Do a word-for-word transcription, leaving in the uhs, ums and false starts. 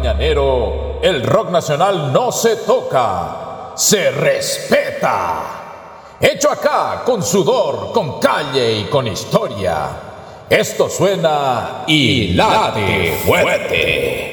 mañanero, el rock nacional no se toca, se respeta. Hecho acá, con sudor, con calle y con historia. Esto suena y late fuerte.